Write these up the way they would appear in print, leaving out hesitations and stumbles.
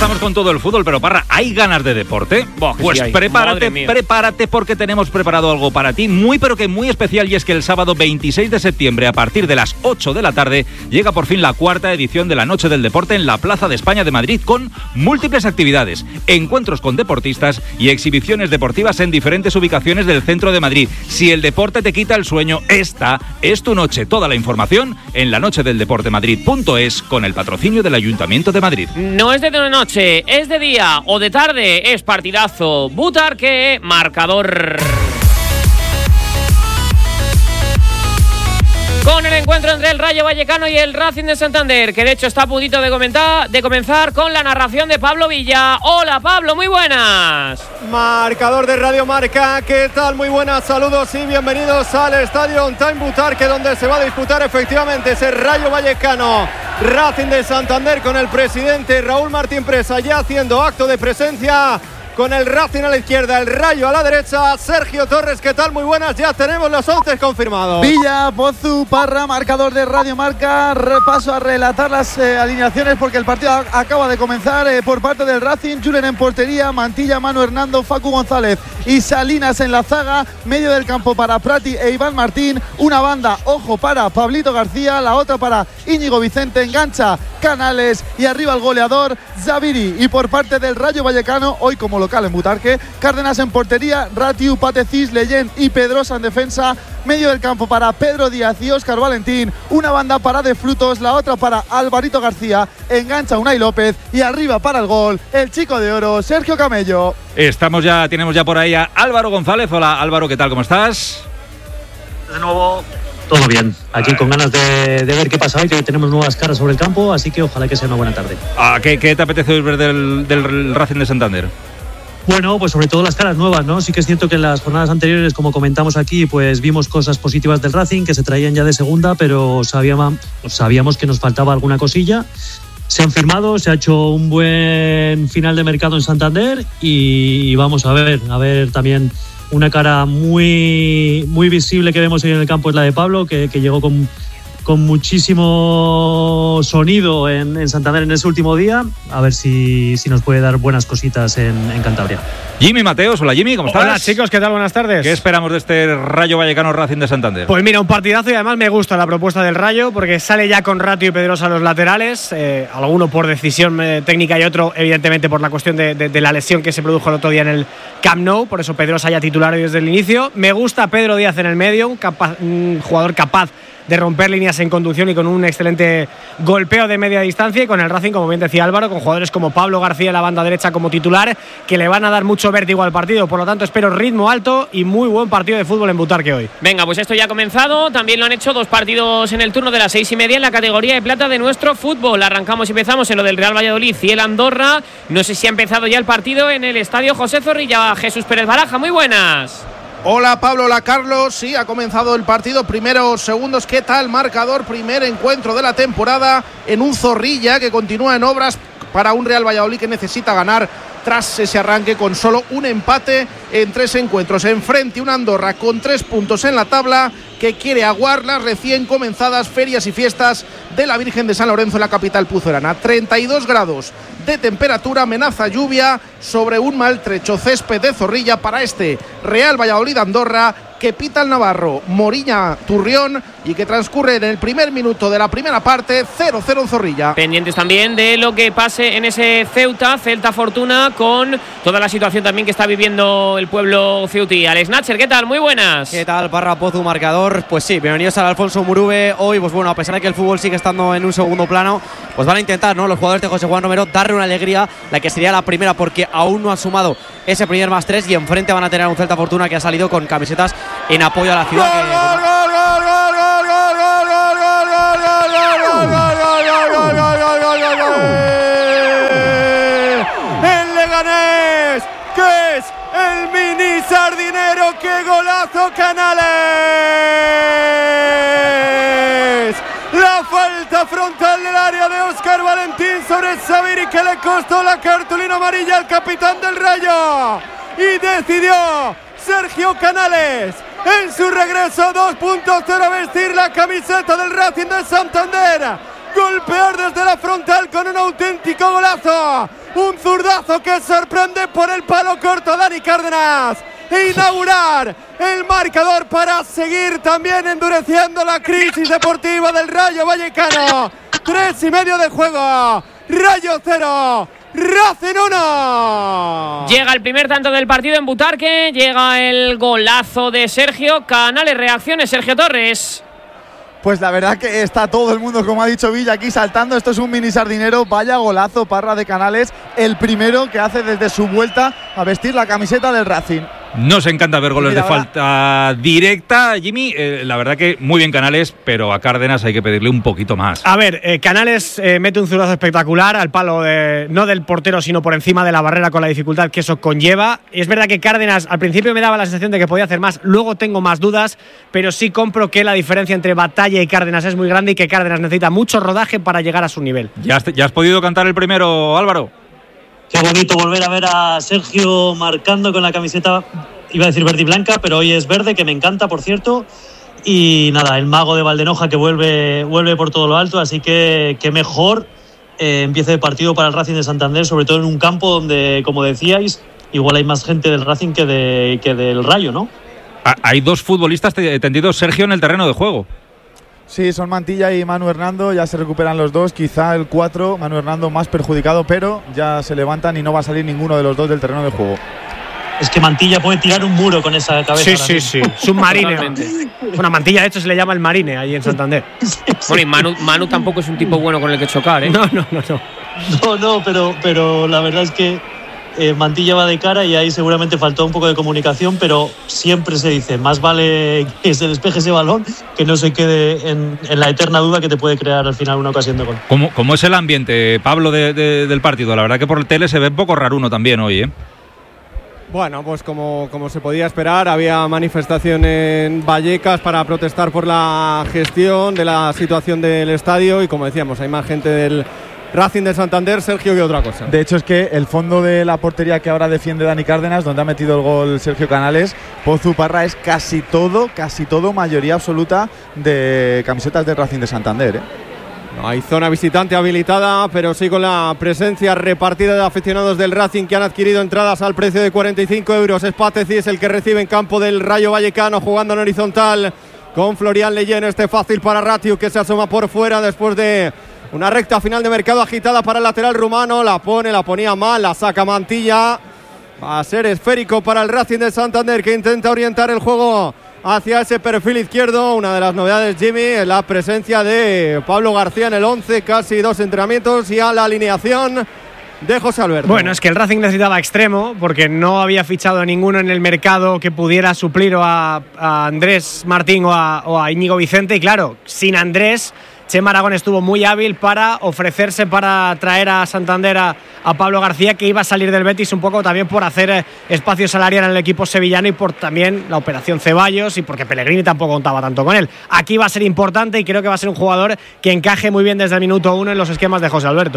estamos con todo el fútbol, pero Parra, ¿hay ganas de deporte? Pues sí, prepárate porque tenemos preparado algo para ti muy pero que muy especial, y es que el sábado 26 de septiembre a partir de las 8 de la tarde llega por fin la cuarta edición de la Noche del Deporte en la Plaza de España de Madrid, con múltiples actividades, encuentros con deportistas y exhibiciones deportivas en diferentes ubicaciones del centro de Madrid. Si el deporte te quita el sueño, esta es tu noche. Toda la información en lanochedeldeportemadrid.es con el patrocinio del Ayuntamiento de Madrid. No es de noche, es de día o de tarde, es partidazo. Butarque, marcador. Con el encuentro entre el Rayo Vallecano y el Racing de Santander, que de hecho está a puntito de comenzar con la narración de Pablo Villa. Hola Pablo, muy buenas. Marcador de Radio Marca, ¿qué tal? Muy buenas, saludos y bienvenidos al Estadio On Time Butarque, donde se va a disputar efectivamente ese Rayo Vallecano Racing de Santander, con el presidente Raúl Martín Presa ya haciendo acto de presencia, con el Racing a la izquierda, el Rayo a la derecha. Sergio Torres, ¿qué tal? Muy buenas, ya tenemos los 11 confirmados. Villa, Bozu, Parra, marcador de Radio Marca. Repaso a relatar las alineaciones porque el partido acaba de comenzar. Por parte del Racing, Julen en portería, Mantilla, Manu Hernando, Facu González y Salinas en la zaga. Medio del campo para Prati e Iván Martín. Una banda, ojo, para Pablito García, la otra para Íñigo Vicente. Engancha Canales y arriba el goleador Zaviri. Y por parte del Rayo Vallecano, hoy como local en Butarque, Cárdenas en portería, Ratiu, Patecís, Leyent y Pedrosa en defensa. Medio del campo para Pedro Díaz y Óscar Valentín. Una banda para De Frutos, la otra para Alvarito García. Engancha Unai López y arriba para el gol el chico de oro, Sergio Camello. Tenemos ya por ahí a Álvaro González. Hola Álvaro, ¿qué tal? ¿Cómo estás? De nuevo, todo bien. Aquí con ganas de ver qué pasa hoy, que tenemos nuevas caras sobre el campo, así que ojalá que sea una buena tarde. ¿Qué te apetece ver del Racing de Santander? Bueno, pues sobre todo las caras nuevas, ¿no? Sí que es cierto que en las jornadas anteriores, como comentamos aquí, pues vimos cosas positivas del Racing que se traían ya de segunda, pero sabíamos que nos faltaba alguna cosilla. Se han firmado, se ha hecho un buen final de mercado en Santander y vamos a ver también una cara muy, muy visible que vemos hoy en el campo, es la de Pablo, que llegó con muchísimo sonido en Santander en ese último día. A ver si nos puede dar buenas cositas en Cantabria. Jimmy Mateos, hola Jimmy, ¿cómo estás? Hola chicos, ¿qué tal? Buenas tardes. ¿Qué esperamos de este Rayo Vallecano Racing de Santander? Pues mira, un partidazo, y además me gusta la propuesta del Rayo porque sale ya con Ratiu y Pedrosa a los laterales, alguno por decisión técnica y otro evidentemente por la cuestión de la lesión que se produjo el otro día en el Camp Nou, por eso Pedrosa ya titular desde el inicio. Me gusta Pedro Díaz en el medio, un jugador capaz de romper líneas en conducción y con un excelente golpeo de media distancia, y con el Racing, como bien decía Álvaro, con jugadores como Pablo García en la banda derecha como titular, que le van a dar mucho vértigo al partido. Por lo tanto, espero ritmo alto y muy buen partido de fútbol en Butarque hoy. Venga, pues esto ya ha comenzado. También lo han hecho dos partidos en el turno de las 6:30 en la categoría de plata de nuestro fútbol. Arrancamos y empezamos en lo del Real Valladolid y el Andorra. No sé si ha empezado ya el partido en el estadio José Zorrilla. Jesús Pérez Baraja, muy buenas. Hola Pablo, hola Carlos, sí, ha comenzado el partido, primeros segundos, ¿qué tal? Marcador, primer encuentro de la temporada en un Zorrilla que continúa en obras para un Real Valladolid que necesita ganar tras ese arranque con solo un empate en 3 encuentros. Enfrente un Andorra con 3 puntos en la tabla que quiere aguar las recién comenzadas ferias y fiestas de la Virgen de San Lorenzo en la capital pucelana. 32 grados de temperatura, amenaza lluvia sobre un maltrecho césped de Zorrilla para este Real Valladolid-Andorra, que pita el navarro Moriña Turrión y que transcurre en el primer minuto de la primera parte, 0-0 en Zorrilla. Pendientes también de lo que pase en ese Celta Fortuna, con toda la situación también que está viviendo el pueblo ceutí. Alex Natcher, ¿qué tal? Muy buenas. ¿Qué tal, Parra, Pozu, marcador? Pues sí, bienvenidos al Alfonso Murube. Hoy, pues bueno, a pesar de que el fútbol sigue estando en un segundo plano, pues van a intentar, ¿no?, los jugadores de José Juan Romero darle una alegría, la que sería la primera, porque aún no han sumado ese primer +3 y enfrente van a tener un Celta Fortuna que ha salido con camisetas en apoyo a la ciudad. El Leganés, que es el mini sardinero, qué golazo Canales. La falta frontal del área de Óscar Valentín sobre Zaviri, que le costó la cartulina amarilla al capitán del Rayo, y decidió Sergio Canales en su regreso 2.0 a vestir la camiseta del Racing de Santander golpear desde la frontal con un auténtico golazo. Un zurdazo que sorprende por el palo corto a Dani Cárdenas. Inaugurar el marcador para seguir también endureciendo la crisis deportiva del Rayo Vallecano. 3:30 de juego. Rayo 0, Racing 1. Llega el primer tanto del partido en Butarque. Llega el golazo de Sergio Canales. Reacciones, Sergio Torres. Pues la verdad que está todo el mundo, como ha dicho Villa, aquí saltando. Esto es un mini sardinero. Vaya golazo, Parra, de Canales. El primero que hace desde su vuelta a vestir la camiseta del Racing. Nos encanta ver goles de falta directa, Jimmy. La verdad que muy bien Canales, pero a Cárdenas hay que pedirle un poquito más. A ver, Canales mete un zurdazo espectacular al palo, no del portero, sino por encima de la barrera, con la dificultad que eso conlleva. Y es verdad que Cárdenas al principio me daba la sensación de que podía hacer más, luego tengo más dudas, pero sí compro que la diferencia entre Batalla y Cárdenas es muy grande y que Cárdenas necesita mucho rodaje para llegar a su nivel. ¿Ya has podido cantar el primero, Álvaro? Qué bonito volver a ver a Sergio marcando con la camiseta, iba a decir verde y blanca, pero hoy es verde, que me encanta, por cierto. Y nada, el mago de Valdenoja que vuelve por todo lo alto, así que mejor empiece el partido para el Racing de Santander, sobre todo en un campo donde, como decíais, igual hay más gente del Racing que del Rayo, ¿no? Hay dos futbolistas tendidos, Sergio, en el terreno de juego. Sí, son Mantilla y Manu Hernando, ya se recuperan los dos, quizá el 4, Manu Hernando más perjudicado, pero ya se levantan y no va a salir ninguno de los dos del terreno de juego. Es que Mantilla puede tirar un muro con esa cabeza. Sí, submarine. Bueno, Mantilla de hecho se le llama el Marine ahí en Santander. Bueno, y Manu tampoco es un tipo bueno con el que chocar, ¿eh? No, pero la verdad es que Mantilla va de cara y ahí seguramente faltó un poco de comunicación, pero siempre se dice, más vale que se despeje ese balón que no se quede en la eterna duda que te puede crear al final una ocasión de gol. ¿Cómo es el ambiente, Pablo, del partido? La verdad que por el tele se ve un poco raruno también hoy, ¿eh? Bueno, pues como se podía esperar, había manifestación en Vallecas para protestar por la gestión de la situación del estadio y, como decíamos, hay más gente del Racing de Santander, Sergio, que otra cosa. De hecho, es que el fondo de la portería que ahora defiende Dani Cárdenas, donde ha metido el gol Sergio Canales, Pozu Parra, es casi todo, mayoría absoluta de camisetas del Racing de Santander, ¿eh? No hay zona visitante habilitada, pero sí con la presencia repartida de aficionados del Racing que han adquirido entradas al precio de 45 euros. Espátezi es el que recibe en campo del Rayo Vallecano, jugando en horizontal con Florian Leyen. Este fácil para Ratiu, que se asoma por fuera después de una recta final de mercado agitada para el lateral rumano. La ponía mal, la saca Mantilla. Va a ser esférico para el Racing de Santander, que intenta orientar el juego hacia ese perfil izquierdo. Una de las novedades, Jimmy, es la presencia de Pablo García en el 11, casi 2 entrenamientos, y a la alineación de José Alberto. Bueno, es que el Racing necesitaba extremo porque no había fichado a ninguno en el mercado que pudiera suplir a Andrés Martín o a Íñigo Vicente, y claro, sin Andrés, Chema Aragón estuvo muy hábil para ofrecerse para traer a Santander a Pablo García, que iba a salir del Betis un poco también por hacer espacio salarial en el equipo sevillano y por también la operación Ceballos y porque Pellegrini tampoco contaba tanto con él. Aquí va a ser importante y creo que va a ser un jugador que encaje muy bien desde el minuto 1 en los esquemas de José Alberto.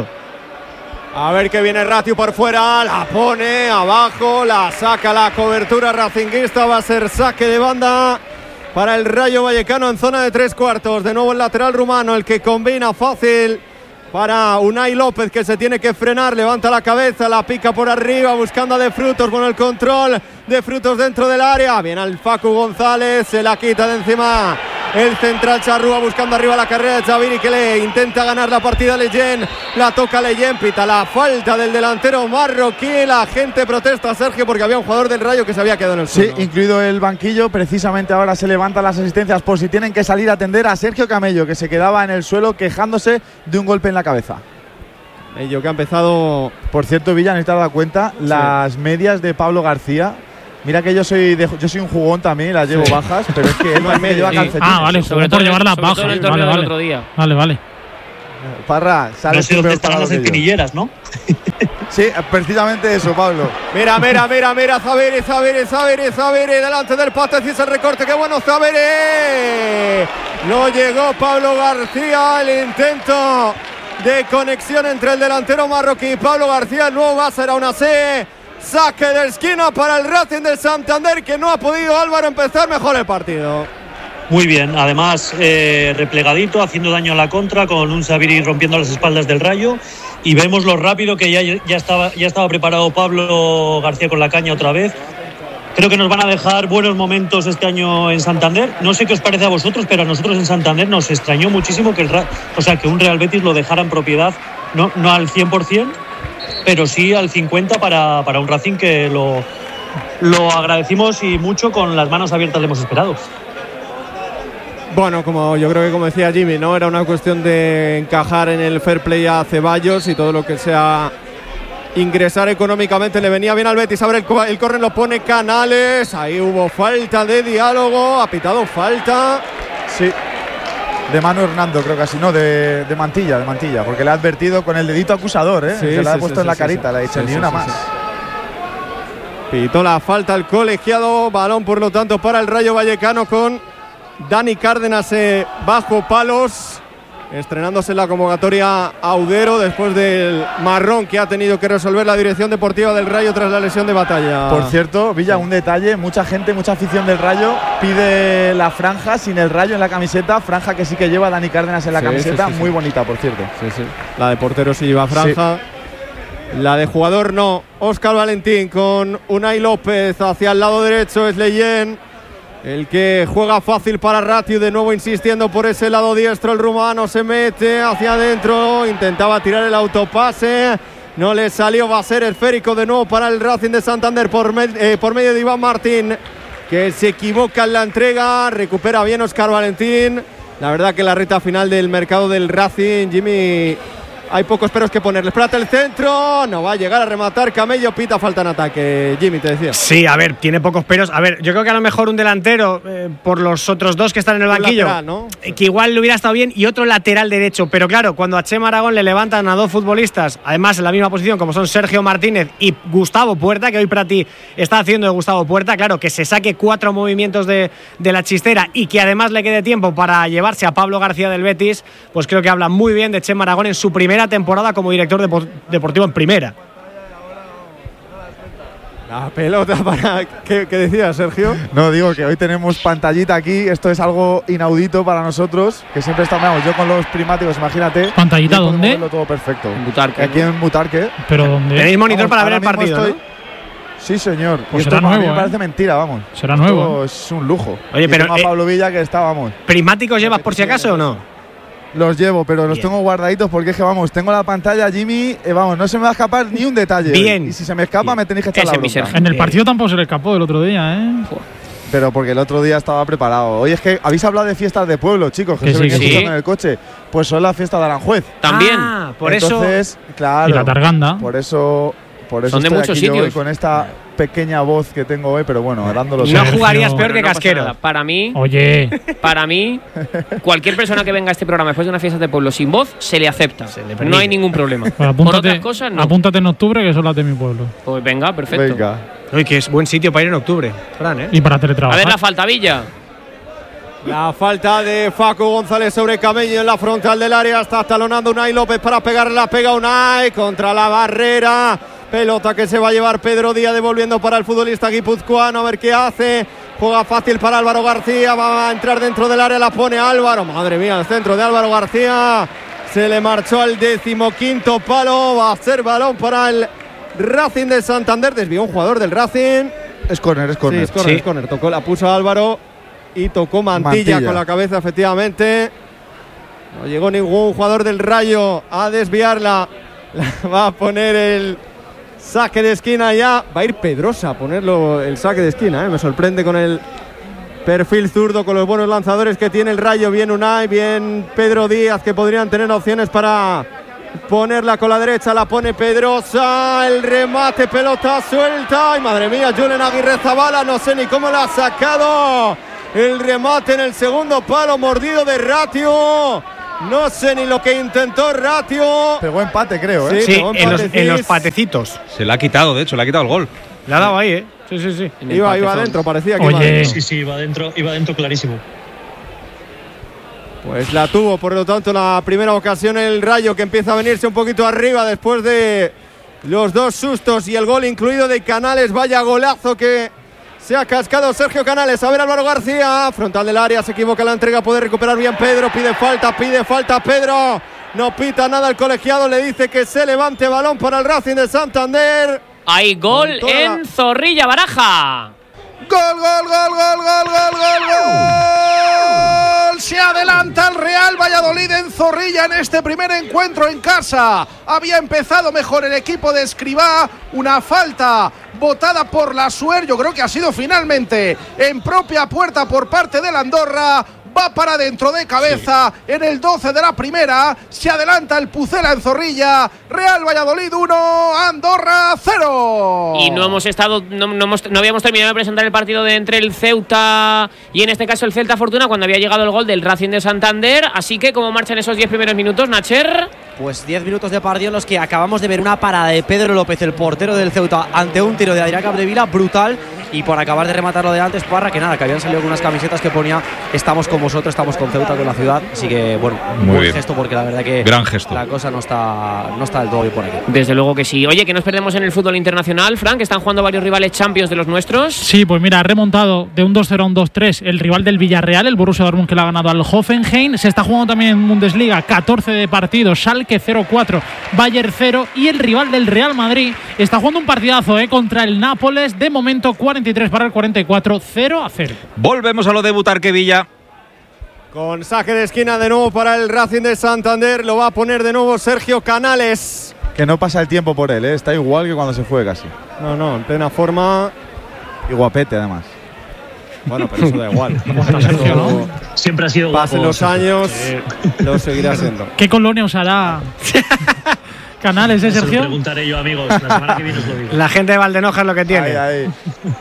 A ver que viene Ratiu por fuera, la pone abajo, la saca la cobertura racinguista, va a ser saque de banda para el Rayo Vallecano en zona de 3/4. De nuevo el lateral rumano, el que combina fácil para Unai López, que se tiene que frenar, levanta la cabeza, la pica por arriba, buscando a De Frutos, con el control de Frutos dentro del área. Viene al Facu González, se la quita de encima el central Charrúa, buscando arriba la carrera de Xaviri, que le intenta ganar la partida a Leyen. La toca Leyen, pita la falta del delantero marroquí. La gente protesta, Sergio, porque había un jugador del Rayo que se había quedado en el suelo. Sí, incluido el banquillo. Precisamente ahora se levantan las asistencias por si tienen que salir a atender a Sergio Camello, que se quedaba en el suelo quejándose de un golpe en la cabeza. Ello que ha empezado. Por cierto, Villa, ¿no te has dado cuenta? Sí. Las medias de Pablo García. Mira que yo soy un jugón también, las llevo bajas, pero es que él no me lleva calcetines. Ah, vale, sobre todo llevarlas bajas. Vale. Parra, sale. No sé dónde estarán las espinilleras, ¿no? Sí, precisamente eso, Pablo. Mira, Xaviri, delante del Patez, ese recorte, qué bueno Xaviri. No llegó Pablo García, el intento de conexión entre el delantero marroquí y Pablo García. El nuevo base era una C. Saque de esquina para el Racing de Santander, que no ha podido Álvaro empezar mejor el partido. Muy bien, además replegadito, haciendo daño a la contra, con un Sabiri rompiendo las espaldas del Rayo, y vemos lo rápido que ya estaba preparado Pablo García con la caña otra vez. Creo que nos van a dejar buenos momentos este año en Santander. No sé qué os parece a vosotros, pero a nosotros en Santander nos extrañó muchísimo que un Real Betis lo dejara en propiedad, no al 100%, pero sí al 50% para un Racing que lo agradecimos y mucho, con las manos abiertas le hemos esperado. Bueno, yo creo que como decía Jimmy, ¿no? Era una cuestión de encajar en el fair play a Ceballos, y todo lo que sea ingresar económicamente le venía bien al Betis. Abre el córner, lo pone Canales. Ahí hubo falta de diálogo, ha pitado falta. Sí, de Manu Hernando, creo que así, no, de Mantilla, porque le ha advertido con el dedito acusador, ¿eh? Sí, se la ha sí, puesto en la carita, le ha dicho ni una más. Pitó la falta el colegiado, balón por lo tanto para el Rayo Vallecano, con Dani Cárdenas bajo palos, estrenándose en la convocatoria Audero después del marrón que ha tenido que resolver la dirección deportiva del Rayo tras la lesión de Batalla. Por cierto, Villa, un detalle, mucha afición del Rayo pide la franja sin el Rayo en la camiseta, franja que sí que lleva Dani Cárdenas en la camiseta, muy bonita, por cierto. Sí. La de portero sí lleva franja. Sí. La de jugador no. Óscar Valentín con Unai López hacia el lado derecho, es Leyen el que juega fácil para Ratiu, de nuevo insistiendo por ese lado diestro. El rumano se mete hacia adentro, intentaba tirar el autopase, no le salió, va a ser esférico de nuevo para el Racing de Santander por medio de Iván Martín, que se equivoca en la entrega. Recupera bien Óscar Valentín. La verdad que la recta final del mercado del Racing, Jimmy, hay pocos peros que ponerle. Espérate el centro, no va a llegar a rematar Camello, pita falta en ataque. Jimmy, te decía. Sí, a ver, tiene pocos peros. A ver, yo creo que a lo mejor un delantero, por los otros dos que están en el banquillo, lateral, ¿no? Que igual le hubiera estado bien, y otro lateral derecho. Pero claro, cuando a Chema Aragón le levantan a dos futbolistas, además en la misma posición, como son Sergio Martínez y Gustavo Puerta, que hoy Prati está haciendo de Gustavo Puerta, claro, que se saque 4 movimientos de la chistera y que además le quede tiempo para llevarse a Pablo García del Betis, pues creo que habla muy bien de Chema Aragón en su primera temporada como director deportivo en primera. La pelota para... ¿Qué decías, Sergio? No, digo que hoy tenemos pantallita aquí. Esto es algo inaudito para nosotros, que siempre estamos yo con los primáticos, imagínate. ¿Pantallita dónde? Todo perfecto. En Butarque. Aquí en Butarque. ¿Pero dónde? ¿Tenéis monitor para ver el partido, ¿no? Sí, señor. Pues y será esto nuevo, a mí me parece mentira, vamos. Será esto nuevo. Es un lujo. Oye, y pero a Pablo Villa que está, vamos. ¿Prismáticos llevas por si acaso o no? Los llevo, pero los tengo guardaditos porque es que, vamos, tengo la pantalla, Jimmy, vamos, no se me va a escapar ni un detalle. Bien. Y si se me escapa, me tenéis que echar la bronca. En el partido tampoco se le escapó el otro día, ¿eh? Pero porque el otro día estaba preparado. Oye, es que habéis hablado de fiestas de pueblo, chicos, que se ven escuchando en el coche. Pues son las fiestas de Aranjuez. También. Por entonces, eso. Claro. Y la Targanda. Por eso son de muchos sitios. Hoy con esta pequeña voz que tengo hoy, pero bueno, dándolo. No jugarías peor que Casquero. Para mí, cualquier persona que venga a este programa después de una fiesta de pueblo sin voz, se le acepta. No hay ningún problema. Pues por otras cosas, no. Apúntate en octubre, que son las de mi pueblo. Pues venga, perfecto. Venga. Oye, que es buen sitio para ir en octubre, Fran, ¿eh? Y para teletrabajar. A ver la falta, Villa. La falta de Facu González sobre Camello en la frontal del área. Está talonando Unai López para pegarle. La pega Unai contra la barrera. Pelota que se va a llevar Pedro Díaz, devolviendo para el futbolista guipuzcoano. A ver qué hace. Juega fácil para Álvaro García. Va a entrar dentro del área. La pone Álvaro. Madre mía, el centro de Álvaro García. Se le marchó al 15º palo. Va a ser balón para el Racing de Santander. Desvió un jugador del Racing. Es córner. Sí, es córner. Tocó, la puso Álvaro y tocó Mantilla con la cabeza, efectivamente. No llegó ningún jugador del Rayo a desviarla. Va a poner el saque de esquina ya. Va a ir Pedrosa a ponerlo el saque de esquina, Me sorprende con el perfil zurdo, con los buenos lanzadores que tiene el Rayo. Bien Unai, bien Pedro Díaz, que podrían tener opciones para ponerla con la derecha. La pone Pedrosa, el remate, pelota suelta. Ay, madre mía, Julen Aguirre Zabala, no sé ni cómo la ha sacado. El remate en el segundo palo, mordido de Ratiu. No sé ni lo que intentó Ratiu. Pegó empate, creo, ¿eh? Sí, en los patecitos. Se le ha quitado, de hecho, le ha quitado el gol. Le ha dado ahí, ¿eh? Sí. Iba adentro, parecía que Oye. iba adentro clarísimo. Pues la tuvo, por lo tanto, la primera ocasión el Rayo, que empieza a venirse un poquito arriba después de los dos sustos y el gol incluido de Canales. Vaya golazo que Se ha cascado Sergio Canales. A ver Álvaro García. Frontal del área. Se equivoca la entrega. Puede recuperar bien Pedro. Pide falta Pedro. No pita nada el colegiado. Le dice que se levante. Balón para el Racing de Santander. Hay gol en Zorrilla, Baraja. ¡Gol! Se adelanta el Real Valladolid en Zorrilla en este primer encuentro en casa. Había empezado mejor el equipo de Escribá. Una falta botada por la Suer. Yo creo que ha sido finalmente en propia puerta por parte del Andorra. Va para dentro de cabeza en el 12 de la primera. Se adelanta el Pucela en Zorrilla. Real Valladolid 1, Andorra 0. Y no habíamos terminado de presentar el partido entre el Ceuta y en este caso el Celta Fortuna cuando había llegado el gol del Racing de Santander. Así que ¿cómo marchan esos 10 primeros minutos, Nacher? Pues 10 minutos de partido en los que acabamos de ver una parada de Pedro López, el portero del Ceuta, ante un tiro de Adrián Capdevila brutal. Y por acabar de rematarlo de antes, Parra, que nada, que habían salido con unas camisetas que ponía estamos con vosotros, estamos con Ceuta, con la ciudad. Así que, bueno, muy buen gesto, porque la verdad que gran gesto. La cosa no está del todo bien por aquí. Desde luego que sí. Oye, que nos perdemos en el fútbol internacional, Frank, que están jugando varios rivales Champions de los nuestros. Sí, pues mira, ha remontado de un 2-0 a un 2-3 el rival del Villarreal, el Borussia Dortmund, que le ha ganado al Hoffenheim. Se está jugando también en Bundesliga, 14 de partidos, Schalke 0-4, Bayern 0. Y el rival del Real Madrid está jugando un partidazo contra el Nápoles. De momento 43 para el 44, 0-0. Volvemos a lo de Butarque-Villa. Con saque de esquina de nuevo para el Racing de Santander. Lo va a poner de nuevo Sergio Canales. Que no pasa el tiempo por él, está igual que cuando se fue casi. No, en plena forma. Y guapete además. Bueno, pero eso da igual. Sergio, ¿no? Siempre ha sido guapo. Pasen los años, lo seguirá siendo. ¿Qué colonia usará Canales, Sergio? Se lo preguntaré yo, amigos. La semana que viene os lo digo. La gente de Valdenoja es lo que tiene. Ahí.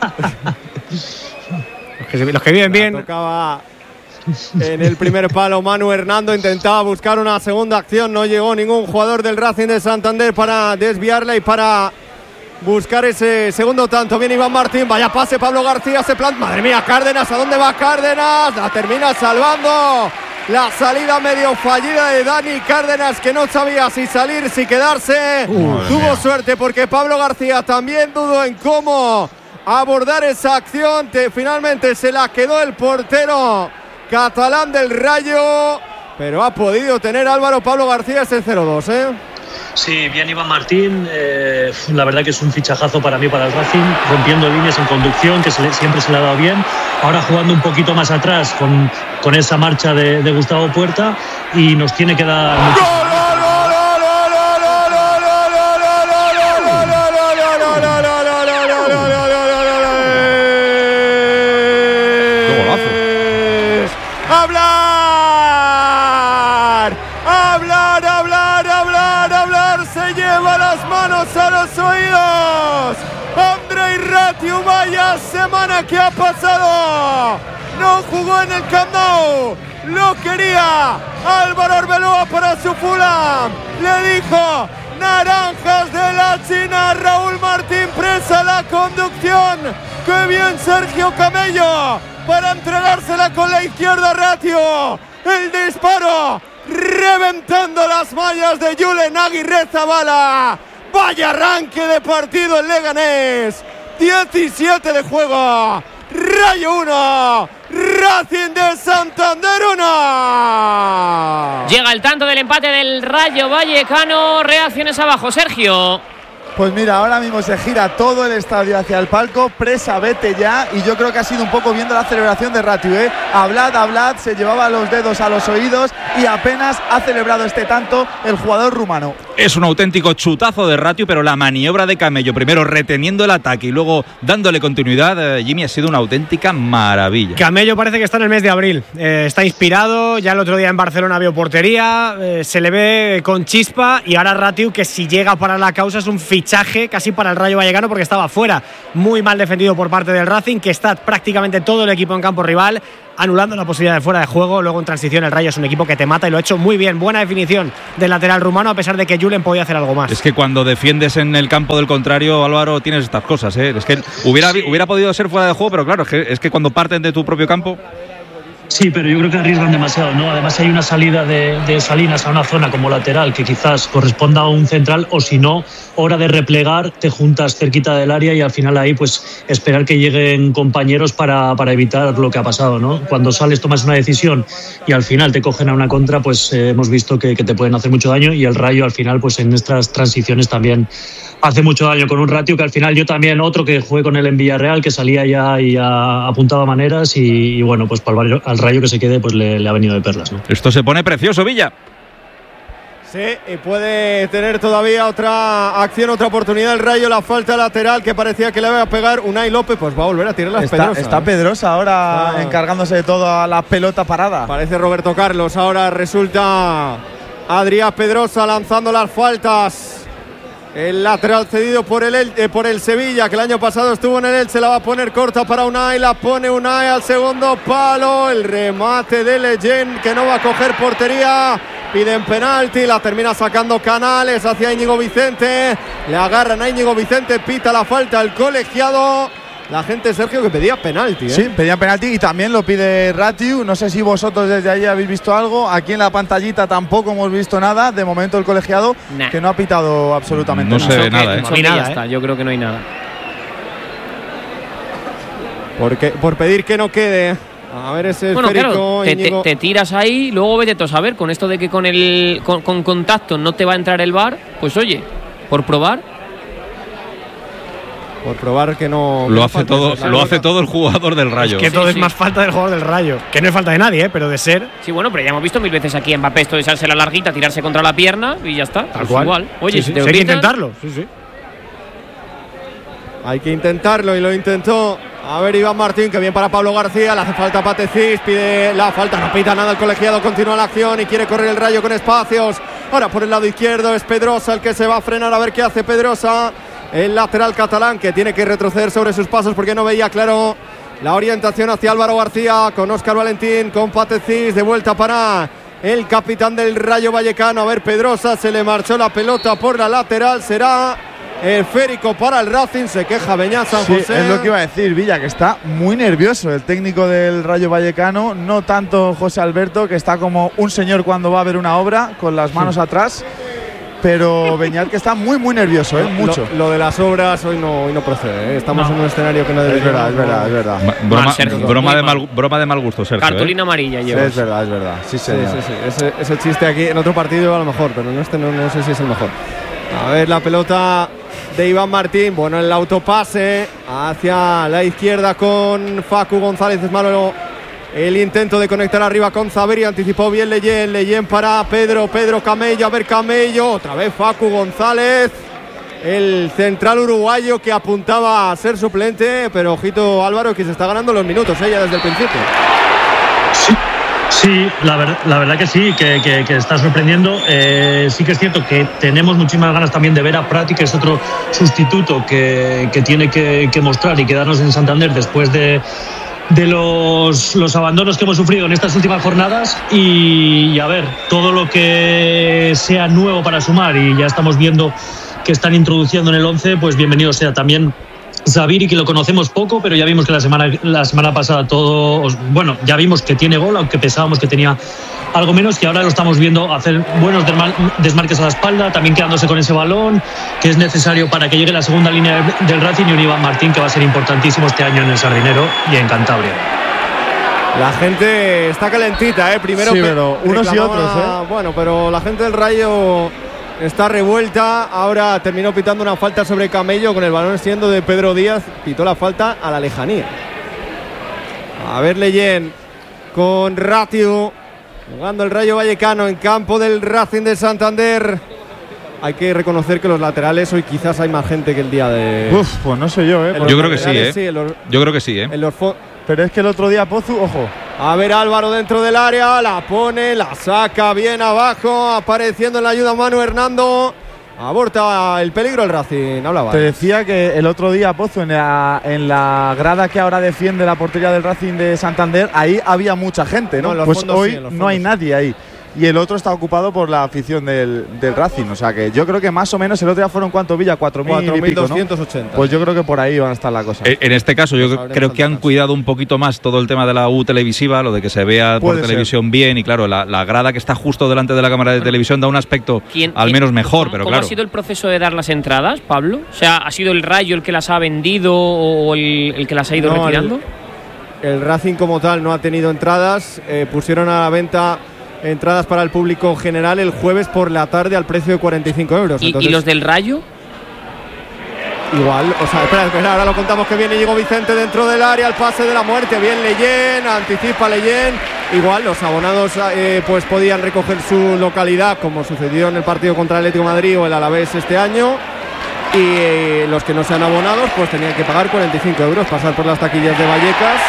Los que viven bien. Tocaba en el primer palo Manu Hernando. Intentaba buscar una segunda acción. No llegó ningún jugador del Racing de Santander para desviarla y para buscar ese segundo tanto. Viene Iván Martín. Vaya pase Pablo García. Se planta. Madre mía, Cárdenas. ¿A dónde va Cárdenas? La termina salvando. La salida medio fallida de Dani Cárdenas, que no sabía si salir, si quedarse. Tuvo suerte porque Pablo García también dudó en cómo abordar esa acción. Finalmente se la quedó el portero catalán del Rayo, pero ha podido tener Álvaro Pablo García ese 0-2. Sí, bien Iván Martín, la verdad que es un fichajazo para mí, para el Racing, rompiendo líneas en conducción, que siempre se le ha dado bien. Ahora jugando un poquito más atrás con esa marcha de Gustavo Puerta, y nos tiene que dar mucho. A los oídos, Andrei Ratiu, vaya semana que ha pasado. No jugó en el Camp Nou, lo quería Álvaro Arbeloa para su Fulham. Le dijo naranjas de la China. Raúl Martín presa la conducción. Qué bien Sergio Camello para entregársela con la izquierda a Ratiu. El disparo reventando las mallas de Julen Aguirrezabala. Vaya arranque de partido en Leganés. 17 de juego. Rayo 1, Racing de Santander 1. Llega el tanto del empate del Rayo Vallecano. Reacciones abajo, Sergio. Pues mira, ahora mismo se gira todo el estadio hacia el palco, presa, vete ya, y yo creo que ha sido un poco viendo la celebración de Ratiu, Hablad, se llevaba los dedos a los oídos y apenas ha celebrado este tanto el jugador rumano. Es un auténtico chutazo de Ratiu, pero la maniobra de Camello, primero reteniendo el ataque y luego dándole continuidad, Jimmy, ha sido una auténtica maravilla. Camello parece que está en el mes de abril, está inspirado, ya el otro día en Barcelona vio portería, se le ve con chispa, y ahora Ratiu, que si llega para la causa es un fichaje casi para el Rayo Vallecano, porque estaba fuera, muy mal defendido por parte del Racing, que está prácticamente todo el equipo en campo rival, anulando la posibilidad de fuera de juego. Luego en transición el Rayo es un equipo que te mata y lo ha hecho muy bien. Buena definición del lateral rumano, a pesar de que Julen podía hacer algo más. Es que cuando defiendes en el campo del contrario, Álvaro, tienes estas cosas, Es que hubiera podido ser fuera de juego, pero claro, es que cuando parten de tu propio campo. Sí, pero yo creo que arriesgan demasiado, ¿no? Además hay una salida de Salinas a una zona como lateral que quizás corresponda a un central, o si no, hora de replegar, te juntas cerquita del área y al final ahí pues esperar que lleguen compañeros para evitar lo que ha pasado, ¿no? Cuando sales tomas una decisión y al final te cogen a una contra, pues hemos visto que te pueden hacer mucho daño, y el Rayo al final pues en estas transiciones también hace mucho daño con un ratio que al final yo también, otro que jugué con él en Villarreal, que salía ya y ya apuntaba maneras y bueno, pues para al Rayo que se quede pues le ha venido de perlas, ¿no? Esto se pone precioso, Villa. Sí, y puede tener todavía otra acción, otra oportunidad el Rayo. La falta lateral que parecía que le iba a pegar Unai López, pues va a volver a tirar las Pedrosa. Está Pedrosa ahora encargándose de todo a la pelota parada. Parece Roberto Carlos, ahora resulta Adrián Pedrosa lanzando las faltas. El lateral cedido por el Sevilla, que el año pasado estuvo en el Elche, la va a poner corta para Unai, la pone Unai al segundo palo, el remate de Leyen que no va a coger portería, piden penalti, la termina sacando Canales hacia Íñigo Vicente, le agarran a Íñigo Vicente, pita la falta el colegiado. La gente, Sergio, que pedía penalti, ¿eh? Sí, pedía penalti y también lo pide Ratiu. No sé si vosotros desde allí habéis visto algo. Aquí en la pantallita tampoco hemos visto nada. De momento el colegiado que no ha pitado absolutamente nada. No se ve nada, ¿eh? No hay nada, yo creo que no hay nada. Porque, por pedir que no quede. A ver ese esférico. Claro, te tiras ahí, luego vete tú a saber. Con esto de que con contacto no te va a entrar el VAR, pues oye, por probar. Por probar que no. Lo hace todo el jugador del Rayo. Es que todo es más falta del jugador del Rayo. Que no es falta de nadie, pero de ser. Sí, bueno, pero ya hemos visto 1000 veces aquí en Mbappé esto de echarse la larguita, tirarse contra la pierna y ya está. Tal cual. Igual. Oye, sí, hay que intentarlo. Sí. Hay que intentarlo y lo intentó. A ver, Iván Martín, que bien para Pablo García. Le hace falta a Patecís, pide la falta, no pita nada el colegiado. Continúa la acción y quiere correr el Rayo con espacios. Ahora por el lado izquierdo es Pedrosa el que se va a frenar. A ver qué hace Pedrosa. El lateral catalán que tiene que retroceder sobre sus pasos porque no veía claro la orientación hacia Álvaro García con Óscar Valentín, con Patecís, de vuelta para el capitán del Rayo Vallecano. A ver, Pedrosa, se le marchó la pelota por la lateral, será esférico para el Racing, se queja Beñat San José. Sí, es lo que iba a decir, Villa, que está muy nervioso el técnico del Rayo Vallecano, no tanto José Alberto, que está como un señor cuando va a ver una obra, con las manos atrás. Pero Beñat, que está muy nervioso, mucho. Lo de las obras hoy no procede, Estamos en un escenario que no debe. Es verdad. Broma de mal gusto, Sergio. Cartulina amarilla llevas. Sí, es verdad. Sí. Ese chiste aquí en otro partido a lo mejor, pero en este no sé si es el mejor. A ver la pelota de Iván Martín. Bueno, el autopase hacia la izquierda con Facu González. Es malo el intento de conectar arriba con Zaveri. Anticipó bien Leyen para Pedro Camello. A ver, Camello, otra vez Facu González, el central uruguayo que apuntaba a ser suplente, pero ojito Álvaro, que se está ganando los minutos ya desde el principio. Sí, la verdad que sí, que está sorprendiendo. Sí que es cierto que tenemos muchísimas ganas también de ver a Prati, que es otro sustituto que tiene que mostrar y quedarnos en Santander después de los abandonos que hemos sufrido en estas últimas jornadas, y a ver, todo lo que sea nuevo para sumar, y ya estamos viendo que están introduciendo en el 11, pues bienvenido sea. También Zaviri, que lo conocemos poco, pero ya vimos que la semana pasada ya vimos que tiene gol, aunque pensábamos que tenía algo menos, que ahora lo estamos viendo hacer buenos desmarques a la espalda, también quedándose con ese balón que es necesario para que llegue la segunda línea del Racing, y un Iván Martín que va a ser importantísimo este año en el Sardinero y en Cantabria. La gente está calentita, primero, sí, pero unos y otros, Bueno, pero la gente del Rayo está revuelta. Ahora terminó pitando una falta sobre Camello, con el balón siendo de Pedro Díaz. Pitó la falta a la lejanía. A ver, Leyen con Ratiu, jugando el Rayo Vallecano en campo del Racing de Santander. Hay que reconocer que los laterales hoy quizás hay más gente que el día de. Pues no sé yo, Yo creo que sí, Yo creo que sí, Pero es que el otro día Pozu, ojo. A ver, Álvaro dentro del área, la pone, la saca bien abajo, apareciendo en la ayuda Manu Hernando. Aborta el peligro el Racing. Hablaba. Te decía que el otro día Pozu, en la grada que ahora defiende la portería del Racing de Santander, ahí había mucha gente, ¿no? Pues hoy no hay nadie ahí. y el otro está ocupado por la afición del Racing. O sea que yo creo que más o menos el otro día fueron ¿cuánto, Villa? 4.280. ¿no? Pues yo creo que por ahí van a estar la cosa. En este caso yo creo que han cuidado un poquito más todo el tema de la U televisiva, lo de que se vea por televisión bien, y claro, la grada que está justo delante de la cámara de televisión da un aspecto al menos mejor, pero claro. ¿Cómo ha sido el proceso de dar las entradas, Pablo? O sea, ¿ha sido el Rayo el que las ha vendido o el que las ha ido retirando? El Racing como tal no ha tenido entradas, pusieron a la venta entradas para el público general el jueves por la tarde al precio de 45 euros. ¿Y los del Rayo? Igual, o sea, espera, ahora lo contamos que viene Diego Vicente dentro del área, el pase de la muerte, bien Leyen, anticipa Leyen. Igual los abonados pues podían recoger su localidad, como sucedió en el partido contra el Atlético de Madrid o el Alavés este año, y los que no sean abonados pues tenían que pagar 45 euros, pasar por las taquillas de Vallecas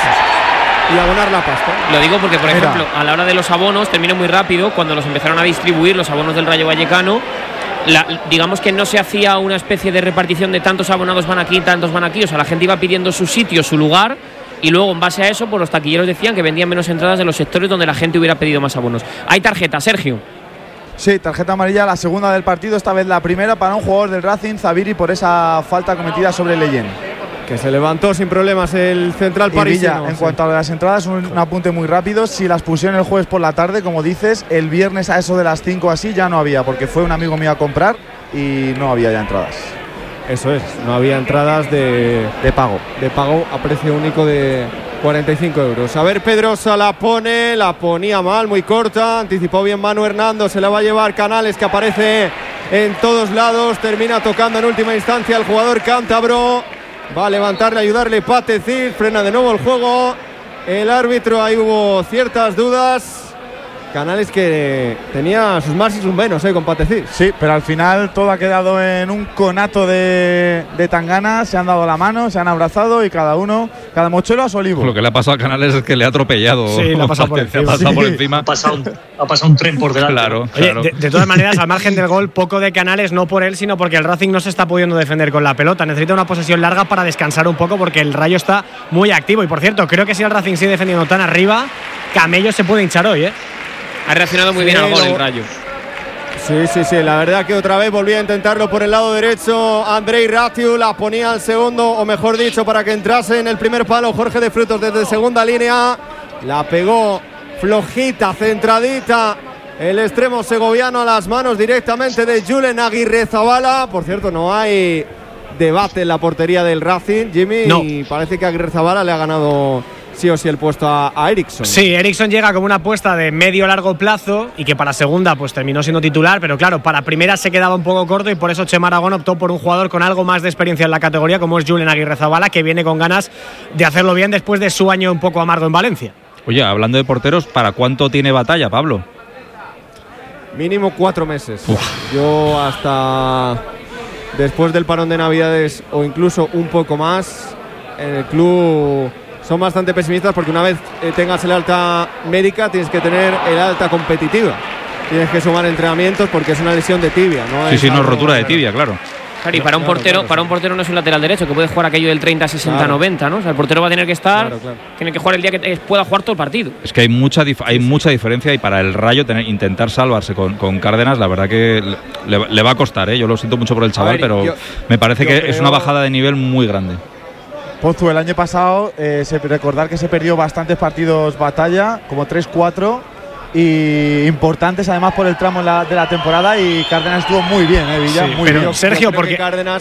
y abonar la pasta. Lo digo porque, por ejemplo, a la hora de los abonos, terminó muy rápido, cuando los empezaron a distribuir los abonos del Rayo Vallecano, digamos que no se hacía una especie de repartición de tantos abonados van aquí, tantos van aquí, o sea, la gente iba pidiendo su sitio, su lugar, y luego en base a eso, pues los taquilleros decían que vendían menos entradas de los sectores donde la gente hubiera pedido más abonos. Hay tarjeta, Sergio. Sí, tarjeta amarilla, la segunda del partido, esta vez la primera para un jugador del Racing, Zaviri, por esa falta cometida sobre Leyen. Que se levantó sin problemas el central parisino. En cuanto a las entradas, un apunte muy rápido. Si las pusieron el jueves por la tarde, como dices, el viernes a eso de las 5 así ya no había, porque fue un amigo mío a comprar y no había ya entradas. Eso es, no había entradas de pago. De pago a precio único de 45 euros. A ver, Pedrosa la ponía mal, muy corta. Anticipó bien Manu Hernando, se la va a llevar Canales, que aparece en todos lados. Termina tocando en última instancia el jugador cántabro. Va a levantarle, ayudarle Patecil, frena de nuevo el juego. El árbitro, ahí hubo ciertas dudas. Canales que tenía sus más y sus menos con Patecil. Sí, pero al final todo ha quedado en un conato de tangana. Se han dado la mano, se han abrazado y cada mochuelo a su olivo. Lo que le ha pasado a Canales es que le ha atropellado. Sí, le ha pasado por encima. Ha pasado un tren por delante. Claro. Oye, de todas maneras, al margen del gol, poco de Canales, no por él, sino porque el Racing no se está pudiendo defender con la pelota. Necesita una posesión larga para descansar un poco, porque el Rayo está muy activo. Y por cierto, creo que si el Racing sigue defendiendo tan arriba, Camello se puede hinchar hoy, Ha reaccionado muy bien al gol el Rayo. Sí, la verdad que otra vez volvía a intentarlo por el lado derecho. Andrei Ratiu la ponía al segundo, o mejor dicho, para que entrase en el primer palo Jorge de Frutos desde segunda línea. La pegó flojita, centradita, el extremo segoviano a las manos directamente de Julen Aguirrezabala. Por cierto, no hay debate en la portería del Racing, Jimmy, no. Y parece que Aguirrezabala le ha ganado sí o sí el puesto a Eriksson. Sí, Eriksson llega como una apuesta de medio-largo plazo y que para segunda pues terminó siendo titular, pero claro, para primera se quedaba un poco corto y por eso Chema Aragón optó por un jugador con algo más de experiencia en la categoría, como es Julen Aguirrezabala, que viene con ganas de hacerlo bien después de su año un poco amargo en Valencia. Oye, hablando de porteros, ¿para cuánto tiene Batalla, Pablo? Mínimo 4 meses. Yo hasta después del parón de Navidades o incluso un poco más, en el club son bastante pesimistas, porque una vez tengas el alta médica tienes que tener el alta competitiva. Tienes que sumar entrenamientos porque es una lesión de tibia, ¿no? Sí, no es rotura de tibia, claro. Claro, y para un portero no es un lateral derecho que puede jugar aquello del 30, 60, 90, ¿no? O sea, el portero va a tener que estar, tiene que jugar el día que pueda jugar todo el partido. Es que hay mucha diferencia, y para el Rayo intentar salvarse con Cárdenas, la verdad que le va a costar, Yo lo siento mucho por el chaval, pero me parece que es una bajada de nivel muy grande. Pozu, el año pasado, recordar que se perdió bastantes partidos Batalla, como 3-4, y importantes además por el tramo de la temporada, y Cárdenas estuvo muy bien, Villa, sí, muy bien. Sergio, porque Cárdenas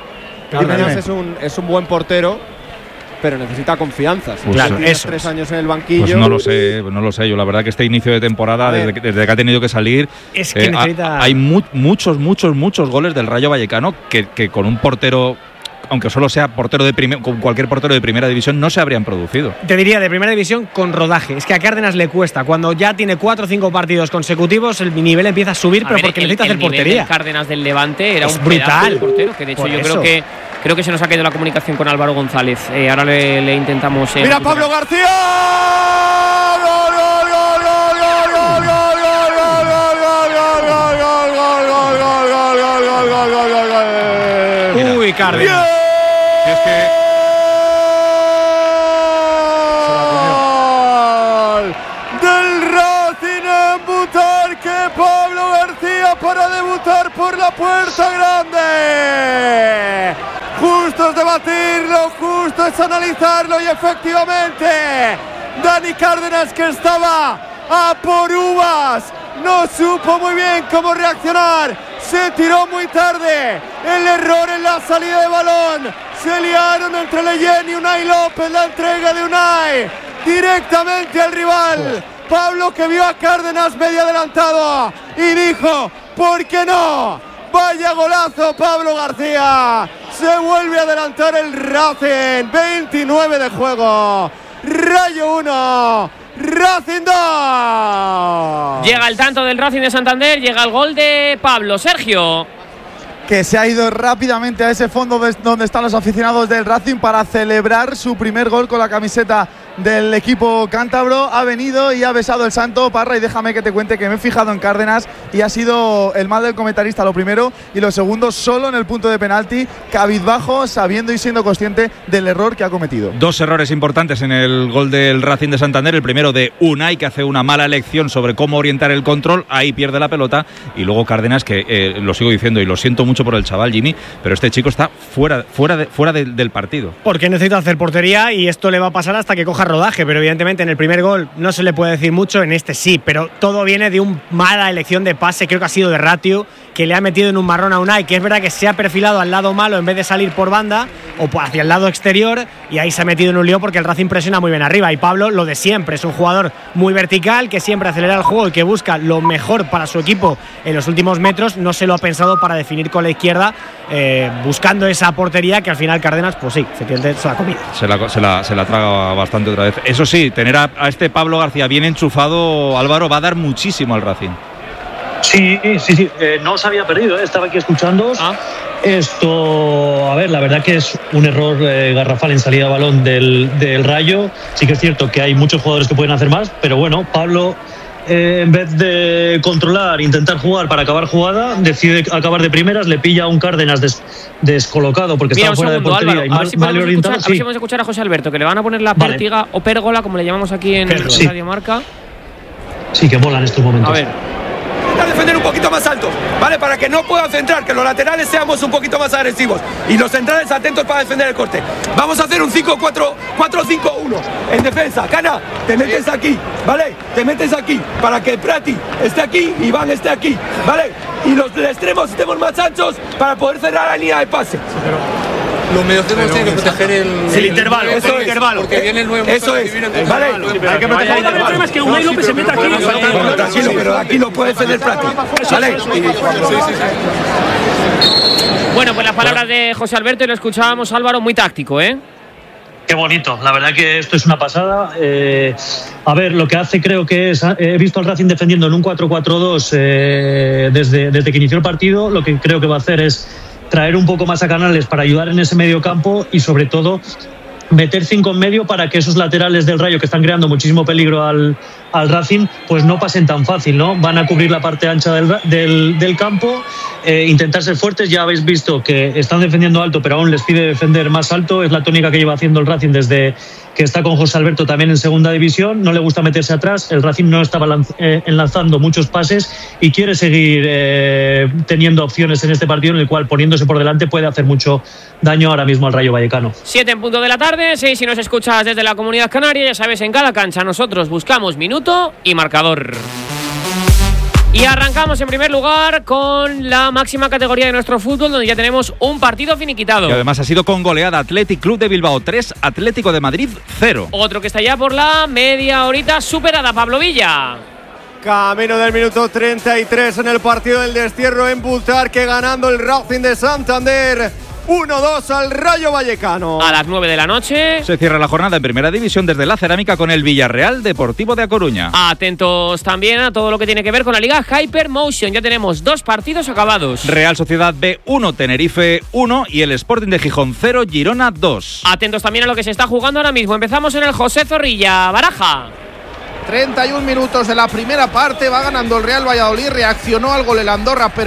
es un buen portero, pero necesita confianza. Pues claro, 3 años en el banquillo. Pues no lo sé. Yo la verdad que este inicio de temporada, desde que ha tenido que salir, es que hay muchos goles del Rayo Vallecano que con un portero, aunque solo sea portero con cualquier portero de primera división, no se habrían producido. Te diría de primera división con rodaje. Es que a Cárdenas le cuesta. Cuando ya tiene 4 o 5 partidos consecutivos, el nivel empieza a subir, pero porque necesita hacer portería. El Cárdenas del Levante era es un brutal de portero, que de hecho yo creo que se nos ha caído la comunicación con Álvaro González. Ahora le intentamos. ¡Mira Pablo García! Uy, Cárdenas. Es que del Racing en Butarque. puerta grande. Justo es debatirlo, justo es analizarlo y efectivamente Dani Cárdenas, que estaba a por uvas, no supo muy bien cómo reaccionar, se tiró muy tarde, el error en la salida de balón, se liaron entre Leyen y Unai López, la entrega de Unai directamente al rival. Pablo, que vio a Cárdenas medio adelantado y dijo, ¿por qué no? Vaya golazo, Pablo García. Se vuelve a adelantar el Racing. 29 de juego. Rayo 1, Racing 2. Llega el tanto del Racing de Santander, llega el gol de Pablo. Sergio, que se ha ido rápidamente a ese fondo donde están los aficionados del Racing para celebrar su primer gol con la camiseta del equipo cántabro. Ha venido y ha besado el santo, Parra, y déjame que te cuente que me he fijado en Cárdenas y ha sido el mal del comentarista lo primero, y lo segundo solo en el punto de penalti, cabizbajo, sabiendo y siendo consciente del error que ha cometido. Dos errores importantes en el gol del Racing de Santander. El primero de Unai, que hace una mala elección sobre cómo orientar el control, ahí pierde la pelota, y luego Cárdenas, que lo sigo diciendo y lo siento mucho por el chaval, Jimmy, pero este chico está fuera del partido. Porque necesita hacer portería y esto le va a pasar hasta que coja rodaje, pero evidentemente en el primer gol no se le puede decir mucho, en este sí, pero todo viene de una mala elección de pase, creo que ha sido de Ratio, que le ha metido en un marrón a Unai, que es verdad que se ha perfilado al lado malo en vez de salir por banda o hacia el lado exterior, y ahí se ha metido en un lío porque el Racing presiona muy bien arriba. Y Pablo, lo de siempre, es un jugador muy vertical, que siempre acelera el juego y que busca lo mejor para su equipo en los últimos metros. No se lo ha pensado para definir con la izquierda, buscando esa portería que al final Cárdenas, pues sí, efectivamente se la ha comido. Se la traga bastante otra vez. Eso sí, tener a este Pablo García bien enchufado, Álvaro, va a dar muchísimo al Racing. Sí, no os había perdido, estaba aquí escuchándoos. Esto, a ver, la verdad que es un error garrafal en salida de balón del Rayo. Sí que es cierto que hay muchos jugadores que pueden hacer más, pero bueno, Pablo, en vez de controlar, intentar jugar para acabar jugada, decide acabar de primeras, le pilla a un Cárdenas descolocado porque estaba fuera de portería, Álvaro, y mal orientado. A ver si podemos escuchar a José Alberto, que le van a poner la pértiga o pérgola, como le llamamos aquí en Radio Marca. Sí, que mola en estos momentos. A ver. A defender un poquito más alto, ¿vale? Para que no puedan centrar, que los laterales seamos un poquito más agresivos y los centrales atentos para defender el corte. Vamos a hacer un 4-5-1 en defensa. Cana, te metes aquí, ¿vale? Te metes aquí para que Prati esté aquí y Iván esté aquí, ¿vale? Y los extremos estemos más anchos para poder cerrar la línea de pase. Los mediocentros tienen que proteger el intervalo, eso es el intervalo. Porque viene el nuevo. Eso es, ¿vale? Hay que proteger el intervalo. El problema es que Unai López se meta aquí. Bueno, tranquilo, pero aquí lo puede defender Prati. ¿Vale? Bueno, pues las palabras de José Alberto, y lo escuchábamos, Álvaro, muy táctico, ¿eh? Qué bonito, la verdad que esto es una pasada. A ver, lo que hace creo que es, he visto al Racing defendiendo en un 4-4-2 desde que inició el partido. Lo que creo que va a hacer es traer un poco más a Canales para ayudar en ese medio campo y sobre todo meter 5 en medio para que esos laterales del Rayo, que están creando muchísimo peligro al Racing, pues no pasen tan fácil, ¿no? Van a cubrir la parte ancha del campo, intentar ser fuertes. Ya habéis visto que están defendiendo alto, pero aún les pide defender más alto. Es la tónica que lleva haciendo el Racing desde que está con José Alberto también en segunda división. No le gusta meterse atrás. El Racing no estaba enlazando muchos pases y quiere seguir teniendo opciones en este partido, en el cual, poniéndose por delante, puede hacer mucho daño ahora mismo al Rayo Vallecano. 7 en punto de la tarde, 6 si nos escuchas desde la Comunidad Canaria. Ya sabes, en cada cancha nosotros buscamos minuto y marcador. Y arrancamos en primer lugar con la máxima categoría de nuestro fútbol, donde ya tenemos un partido finiquitado. Y además ha sido con goleada. Athletic Club de Bilbao 3, Atlético de Madrid 0. Otro que está ya por la media horita superada, Pablo Villa. Camino del minuto 33 en el partido del destierro en Butarque, ganando el Racing de Santander 1-2 al Rayo Vallecano. A las 9 de la noche se cierra la jornada en primera división desde la Cerámica con el Villarreal Deportivo de A Coruña. Atentos también a todo lo que tiene que ver con la Liga Hypermotion. Ya tenemos 2 partidos acabados. Real Sociedad B 1, Tenerife 1 y el Sporting de Gijón 0, Girona 2. Atentos también a lo que se está jugando ahora mismo. Empezamos en el José Zorrilla, Baraja. 31 minutos de la primera parte, va ganando el Real Valladolid, reaccionó al gol el Andorra, pero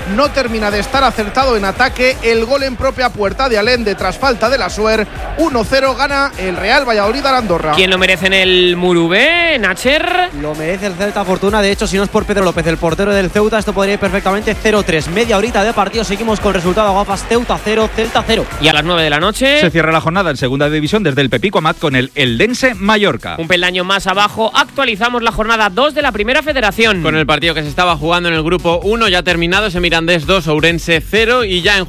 no termina de estar acertado en ataque. El gol en propia puerta de Allende tras falta de la Suer. 1-0 gana el Real Valladolid a Andorra. ¿Quién lo merece en el Murubé, Nacher? Lo merece el Celta Fortuna. De hecho, si no es por Pedro López, el portero del Ceuta, esto podría ir perfectamente 0-3. Media horita de partido. Seguimos con resultado gafas. Ceuta 0, Celta 0. Y a las 9 de la noche se cierra la jornada en segunda división desde el Pepico Amat con el Eldense Mallorca. Un peldaño más abajo actualizamos la jornada 2 de la Primera Federación. Con el partido que se estaba jugando en el grupo 1 ya terminado, ese Mirandés 2, Ourense 0 y ya en